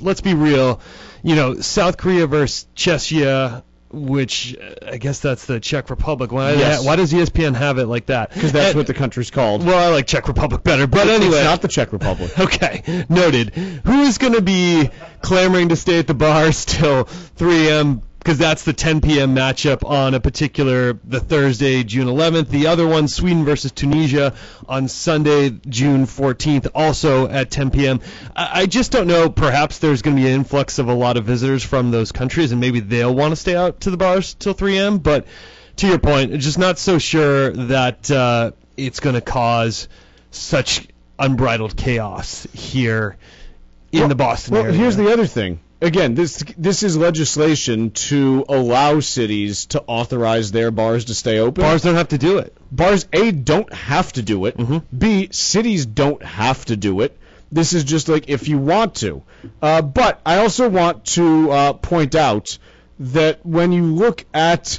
let's be real. South Korea versus Czechia, which I guess that's the Czech Republic. Why does ESPN have it like that? Because that's what the country's called. Well, I like Czech Republic better, but anyway. It's not the Czech Republic. Okay, noted. Who is going to be clamoring to stay at the bars till 3 a.m.? Because that's the 10 p.m. matchup on the Thursday, June 11th. The other one, Sweden versus Tunisia, on Sunday, June 14th, also at 10 p.m. I just don't know. Perhaps there's going to be an influx of a lot of visitors from those countries, and maybe they'll want to stay out to the bars till 3 a.m. But to your point, just not so sure that it's going to cause such unbridled chaos here in the Boston area. Well, here's the other thing. Again, this is legislation to allow cities to authorize their bars to stay open. Bars don't have to do it. Bars, A, don't have to do it. Mm-hmm. B, cities don't have to do it. This is just like if you want to. But I also want to point out that when you look at...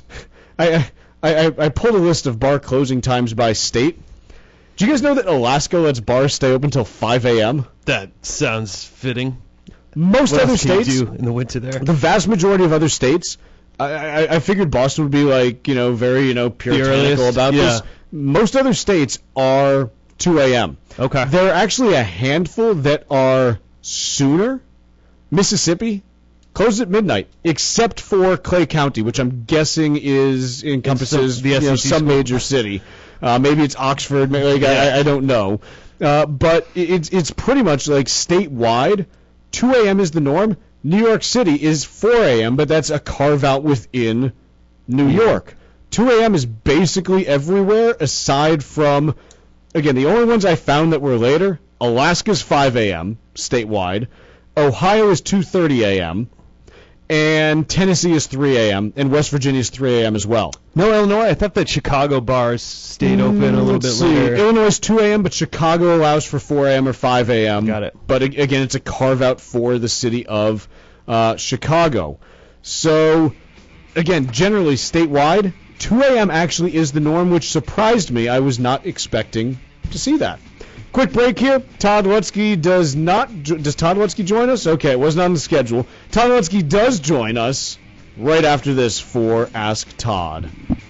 I pulled a list of bar closing times by state. Do you guys know that Alaska lets bars stay open until 5 a.m.? That sounds fitting. Most other states, do in the winter there? The vast majority of other states, I figured Boston would be like, very, puritanical about this. Most other states are 2 a.m. Okay. There are actually a handful that are sooner. Mississippi closes at midnight, except for Clay County, which I'm guessing encompasses some major city. Maybe it's Oxford. Maybe, I don't know. But it's pretty much like statewide. 2 a.m. is the norm. New York City is 4 a.m., but that's a carve-out within New York. 2 a.m. is basically everywhere aside from, again, the only ones I found that were later, Alaska's 5 a.m. statewide, Ohio is 2:30 a.m., and Tennessee is 3 a.m., and West Virginia is 3 a.m. as well. No, Illinois. I thought that Chicago bars stayed open a little bit later. Illinois is 2 a.m., but Chicago allows for 4 a.m. or 5 a.m. Got it. But again, it's a carve-out for the city of Chicago. So, again, generally statewide, 2 a.m. actually is the norm, which surprised me. I was not expecting to see that. Quick break here. Todd Lutzke does Todd Lutzke join us? Okay, it wasn't on the schedule. Todd Lutzke does join us right after this for Ask Todd.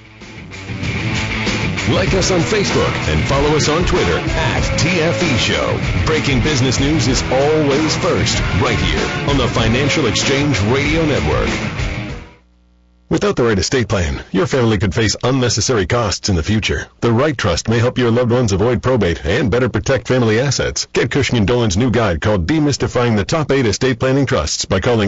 Like us on Facebook and follow us on Twitter @TFE Show. Breaking business news is always first, right here on the Financial Exchange Radio Network. Without the right estate plan, your family could face unnecessary costs in the future. The right trust may help your loved ones avoid probate and better protect family assets. Get Cushing & Dolan's new guide called Demystifying the Top 8 Estate Planning Trusts by calling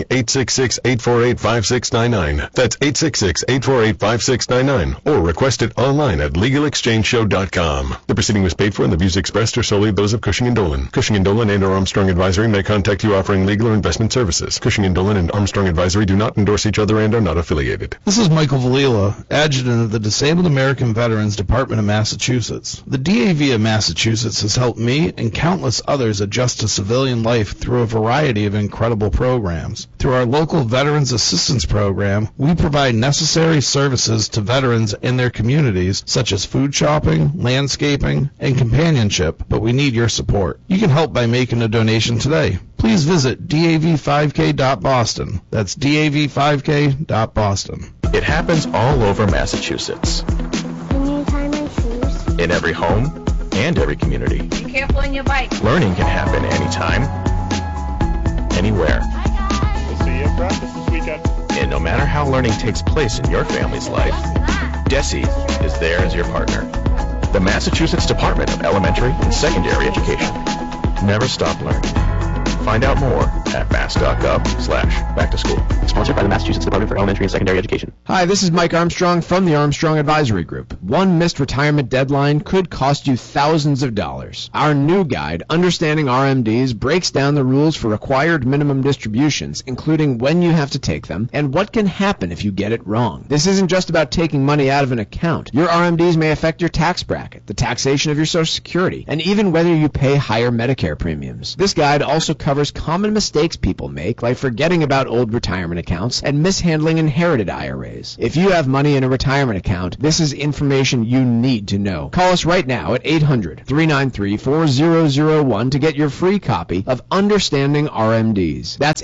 866-848-5699. That's 866-848-5699. Or request it online at LegalExchangeShow.com. The proceeding was paid for and the views expressed are solely those of Cushing & Dolan. Cushing & Dolan and or Armstrong Advisory may contact you offering legal or investment services. Cushing & Dolan and Armstrong Advisory do not endorse each other and are not affiliated. This is Michael Valila, Adjutant of the Disabled American Veterans Department of Massachusetts. The DAV of Massachusetts has helped me and countless others adjust to civilian life through a variety of incredible programs. Through our local Veterans Assistance Program, we provide necessary services to veterans in their communities, such as food shopping, landscaping, and companionship, but we need your support. You can help by making a donation today. Please visit dav5k.boston. That's dav5k.boston. It happens all over Massachusetts. Can you tie my shoes? In every home and every community. Be careful on your bike. Learning can happen anytime, anywhere. We'll see you at practice this weekend. And no matter how learning takes place in your family's life, DESE is there as your partner. The Massachusetts Department of Elementary and Secondary Education. Never stop learning. Find out more at mass.gov/back-to-school. Sponsored by the Massachusetts Department for Elementary and Secondary Education. Hi, this is Mike Armstrong from the Armstrong Advisory Group. One missed retirement deadline could cost you thousands of dollars. Our new guide, Understanding RMDs, breaks down the rules for required minimum distributions, including when you have to take them and what can happen if you get it wrong. This isn't just about taking money out of an account. Your RMDs may affect your tax bracket, the taxation of your Social Security, and even whether you pay higher Medicare premiums. This guide also covers common mistakes mistakes people make, like forgetting about old retirement accounts and mishandling inherited IRAs. If you have money in a retirement account, this is information you need to know. Call us right now at 800-393-4001 to get your free copy of Understanding RMDs. That's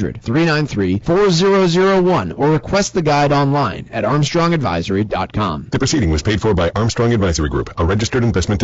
800-393-4001 or request the guide online at armstrongadvisory.com. The proceeding was paid for by Armstrong Advisory Group, a registered investment